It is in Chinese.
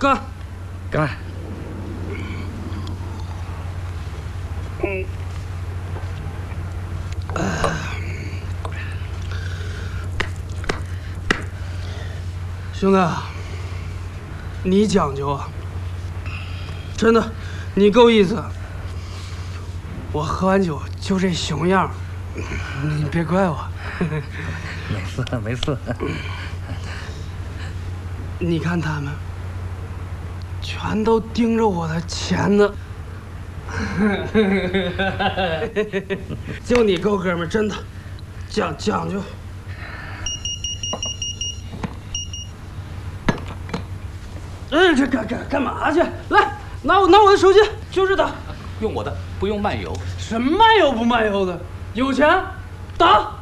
干， 干。 兄弟，你讲究啊，真的，你够意思。我喝完酒就这熊样，你别怪我。 没事没事。 你看他们，全都盯着我的钱呢。就你够哥们儿，真的，讲究。哎，这干嘛去？来，拿我的手机，就是打。 用我的，不用漫游。 什么漫游不漫游的？有钱，打。